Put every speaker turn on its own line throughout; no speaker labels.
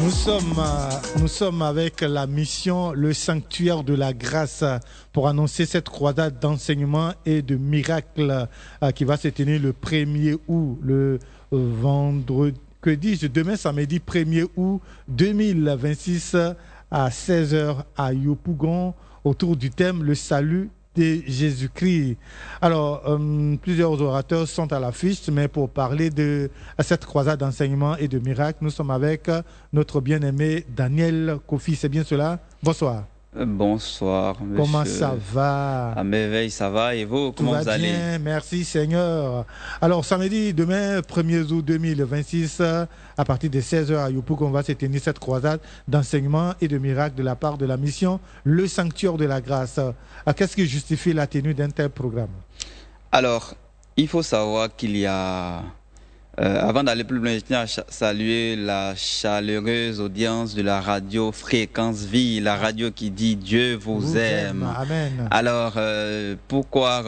Nous sommes avec la mission Le Sanctuaire de la Grâce pour annoncer cette croisade d'enseignement et de miracles qui va se tenir le 1er août, le vendredi, demain samedi 1er août 2026 à 16h à Yopougon autour du thème Le salut de Jésus-Christ. Alors, plusieurs orateurs sont à l'affiche, mais pour parler de cette croisade d'enseignement et de miracles, nous sommes avec notre bien-aimé Daniel Kofi. C'est bien cela? Bonsoir.
Bonsoir, monsieur.
Comment ça va?
À merveille, ça va. Et vous, comment vous allez?
Bien, merci Seigneur. Alors, samedi, demain, 1er août 2026, à partir de 16h à Yopougon, on va se tenir cette croisade d'enseignement et de miracles de la part de la mission Le Sanctuaire de la Grâce. Qu'est-ce qui justifie la tenue d'un tel programme?
Alors, il faut savoir qu'il y a... avant d'aller plus loin, je tiens à saluer la chaleureuse audience de la radio Fréquence Vie, la radio qui dit Dieu vous aime.
Amen.
Alors, pourquoi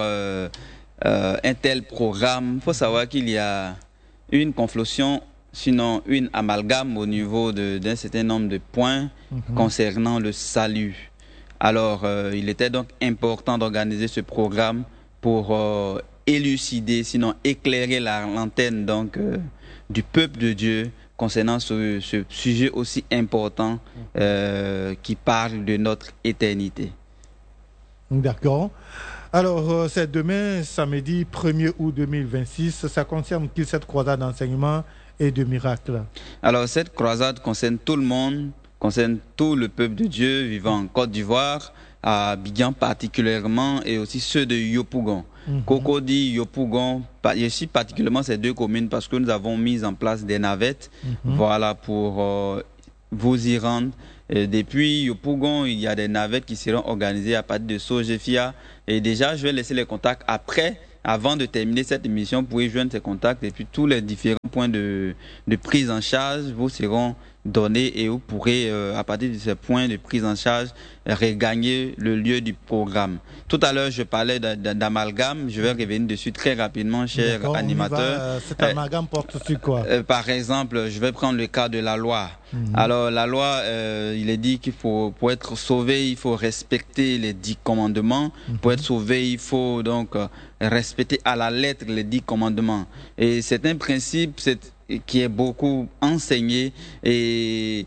un tel programme? Il faut savoir qu'il y a une conflation, sinon une amalgame au niveau d'un certain nombre de points concernant le salut. Alors, il était donc important d'organiser ce programme pour élucider, sinon éclairer la lanterne donc du peuple de Dieu concernant ce sujet aussi important qui parle de notre éternité.
D'accord. Alors, c'est demain, samedi 1er août 2026. Ça concerne qui cette croisade d'enseignement et de miracles?
Alors, cette croisade concerne tout le monde, concerne tout le peuple de Dieu vivant en Côte d'Ivoire, à Abidjan particulièrement, et aussi ceux de Yopougon. Cocody, Yopougon, ici particulièrement ces deux communes parce que nous avons mis en place des navettes, voilà, pour vous y rendre. Et depuis Yopougon, il y a des navettes qui seront organisées à partir de Sogefia. Et déjà, je vais laisser les contacts après. Avant de terminer cette émission, vous pouvez joindre ces contacts et puis tous les différents points de prise en charge vous seront donnés et vous pourrez, à partir de ces points de prise en charge, regagner le lieu du programme. Tout à l'heure, je parlais d'amalgame. Je vais revenir dessus très rapidement, cher animateur.
Cet amalgame porte sur quoi?
Par exemple, je vais prendre le cas de la loi. Alors, la loi, il est dit qu'il faut, pour être sauvé, il faut respecter les 10 commandements. Pour être sauvé, il faut donc respecter à la lettre les 10 commandements. Et c'est un principe qui est beaucoup enseigné et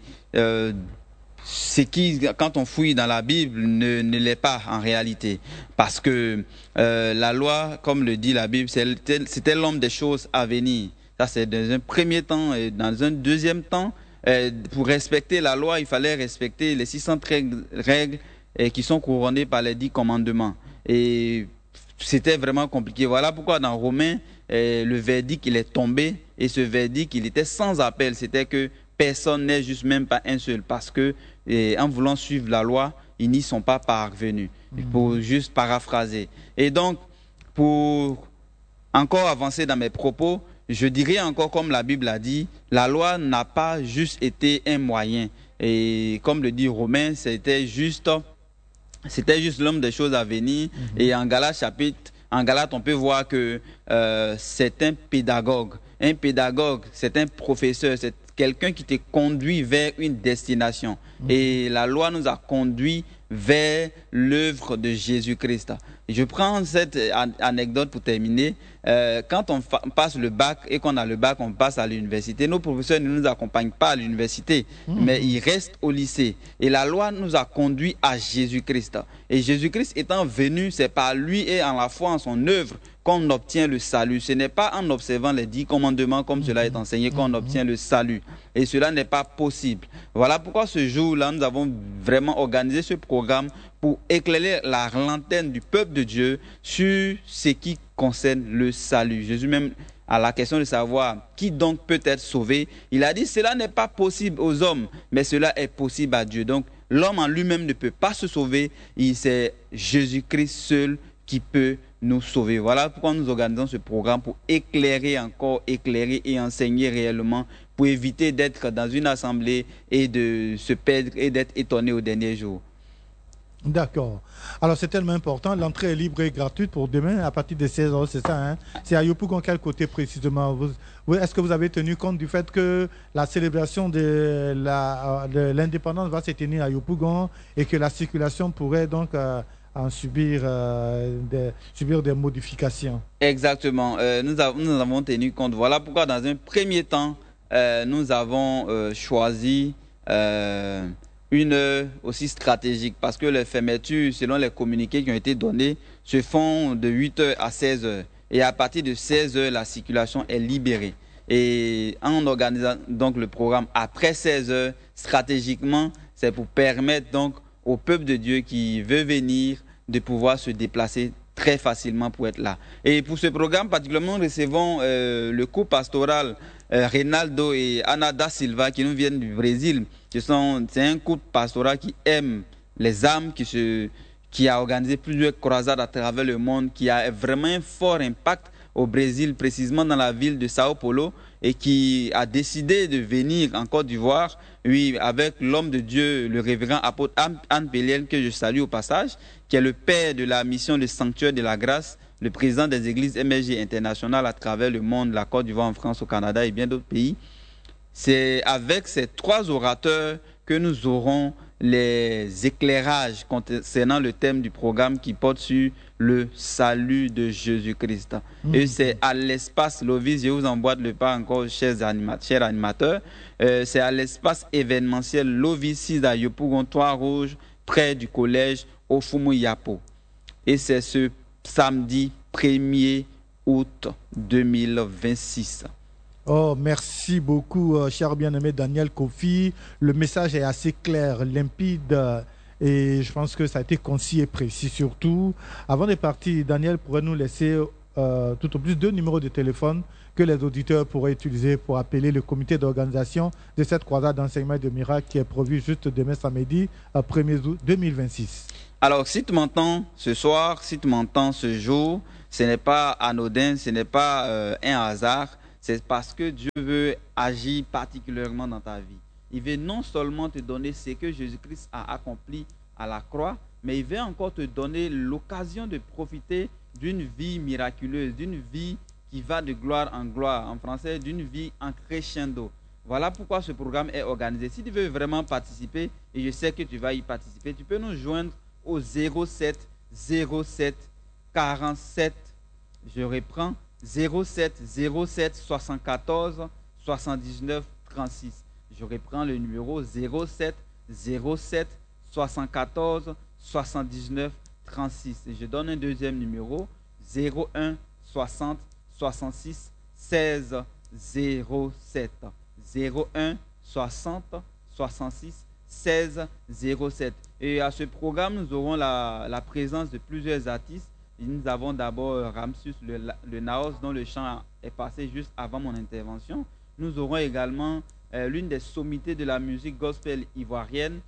ce qui, quand on fouille dans la Bible, ne l'est pas en réalité. Parce que la loi, comme le dit la Bible, c'était l'homme des choses à venir. Ça, c'est dans un premier temps. Et dans un deuxième temps, pour respecter la loi, il fallait respecter les 613 règles qui sont couronnées par les 10 commandements. Et c'était vraiment compliqué. Voilà pourquoi dans Romains, le verdict, il est tombé. Et ce verdict, il était sans appel. C'était que personne n'est juste même pas un seul. Parce que, en voulant suivre la loi, ils n'y sont pas parvenus. Pour juste paraphraser. Et donc, pour encore avancer dans mes propos, je dirais encore comme la Bible a dit, la loi n'a pas juste été un moyen. Et comme le dit Romain, c'était juste l'homme des choses à venir. Et en Galates on peut voir que c'est un pédagogue. Un pédagogue, c'est un professeur, c'est quelqu'un qui te conduit vers une destination. Et la loi nous a conduits vers l'œuvre de Jésus-Christ. Je prends cette anecdote pour terminer. Quand on passe le bac et qu'on a le bac, on passe à l'université. Nos professeurs ne nous accompagnent pas à l'université, mais ils restent au lycée. Et la loi nous a conduits à Jésus-Christ. Et Jésus-Christ étant venu, c'est par lui et en la foi en son œuvre qu'on obtient le salut. Ce n'est pas en observant les 10 commandements comme cela est enseigné qu'on obtient le salut. Et cela n'est pas possible. Voilà pourquoi ce jour-là, nous avons vraiment organisé ce programme pour éclairer la lanterne du peuple de Dieu sur ce qui concerne le salut. Jésus même, à la question de savoir qui donc peut être sauvé, il a dit cela n'est pas possible aux hommes, mais cela est possible à Dieu. Donc l'homme en lui-même ne peut pas se sauver, c'est Jésus-Christ seul qui peut nous sauver. Voilà pourquoi nous organisons ce programme pour éclairer et enseigner réellement, pour éviter d'être dans une assemblée et de se perdre et d'être étonné au dernier jour.
D'accord. Alors, c'est tellement important. L'entrée est libre et gratuite pour demain à partir de 16h, c'est ça, hein? C'est à Yopougon, quel côté précisément? Est-ce que vous avez tenu compte du fait que la célébration de l'indépendance va se tenir à Yopougon et que la circulation pourrait donc en subir, subir des modifications?
Exactement. Nous avons tenu compte. Voilà pourquoi, dans un premier temps, nous avons choisi une heure aussi stratégique parce que les fermetures, selon les communiqués qui ont été donnés, se font de 8h à 16h. Et à partir de 16h, la circulation est libérée. Et en organisant donc le programme après 16h, stratégiquement, c'est pour permettre donc au peuple de Dieu qui veut venir de pouvoir se déplacer très facilement pour être là. Et pour ce programme, particulièrement, nous recevons le co-pastoral Reynaldo et Ana da Silva qui nous viennent du Brésil. C'est un couple pastoral qui aime les âmes, qui a organisé plusieurs croisades à travers le monde, qui a vraiment un fort impact au Brésil, précisément dans la ville de Sao Paulo, et qui a décidé de venir en Côte d'Ivoire, oui, avec l'homme de Dieu, le révérend apôtre Anne Péliel, que je salue au passage, qui est le père de la mission de Sanctuaire de la Grâce, le président des églises MSG internationales à travers le monde, la Côte d'Ivoire, en France, au Canada et bien d'autres pays. C'est avec ces trois orateurs que nous aurons les éclairages concernant le thème du programme qui porte sur le salut de Jésus-Christ. Et c'est à l'espace Lovis, je vous emboîte le pas encore, chers animateurs, c'est à l'espace événementiel Lovis 6 à Yopougon, Trois-Rouges, près du collège Ofumu-Yapo. Et c'est ce samedi 1er août 2026.
Oh, merci beaucoup, cher bien-aimé Daniel Kofi. Le message est assez clair, limpide, et je pense que ça a été concis et précis surtout. Avant de partir, Daniel pourrait nous laisser tout au plus 2 numéros de téléphone que les auditeurs pourraient utiliser pour appeler le comité d'organisation de cette croisade d'enseignement et de miracles qui est prévue juste demain samedi, 1er août 2026.
Alors, si tu m'entends ce soir, si tu m'entends ce jour, ce n'est pas anodin, ce n'est pas un hasard. C'est parce que Dieu veut agir particulièrement dans ta vie. Il veut non seulement te donner ce que Jésus-Christ a accompli à la croix, mais il veut encore te donner l'occasion de profiter d'une vie miraculeuse, d'une vie qui va de gloire en gloire, en français, d'une vie en crescendo. Voilà pourquoi ce programme est organisé. Si tu veux vraiment participer, et je sais que tu vas y participer, tu peux nous joindre au 07 07 47, je reprends, 07 07 74 79 36. Je reprends le numéro 07 07 74 79 36. Et je donne un deuxième numéro 01 60 66 16 07. 01 60 66 16 07. Et à ce programme, nous aurons la présence de plusieurs artistes. Et nous avons d'abord Ramsus le Naos, dont le chant est passé juste avant mon intervention. Nous aurons également l'une des sommités de la musique gospel ivoirienne.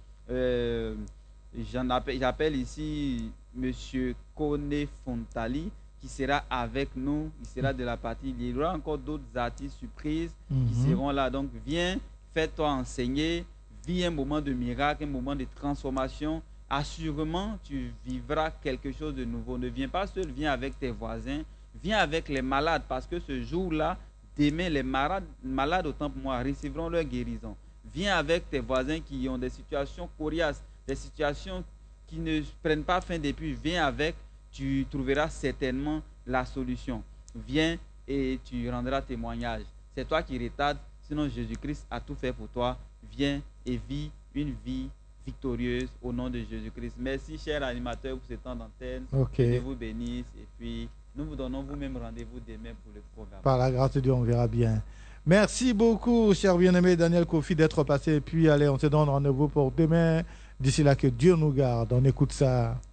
J'appelle ici M. Kone Fontali, qui sera avec nous. Il sera de la partie. Il y aura encore d'autres artistes surprises qui seront là. Donc viens, fais-toi enseigner, vis un moment de miracle, un moment de transformation. Assurément, tu vivras quelque chose de nouveau. Ne viens pas seul, viens avec tes voisins, viens avec les malades, parce que ce jour-là, demain, les malades, autant pour moi, recevront leur guérison. Viens avec tes voisins qui ont des situations coriaces, des situations qui ne prennent pas fin depuis. Viens avec, tu trouveras certainement la solution. Viens et tu rendras témoignage. C'est toi qui retardes, sinon Jésus-Christ a tout fait pour toi. Viens et vis une vie victorieuse au nom de Jésus-Christ. Merci, chers animateurs, pour ce temps d'antenne. Que Dieu vous bénisse. Et puis, nous vous donnons vous-même rendez-vous demain pour le programme.
Par la grâce de Dieu, on verra bien. Merci beaucoup, cher bien-aimé Daniel Kofi, d'être passé. Et puis, allez, on se donne rendez-vous pour demain. D'ici là, que Dieu nous garde. On écoute ça.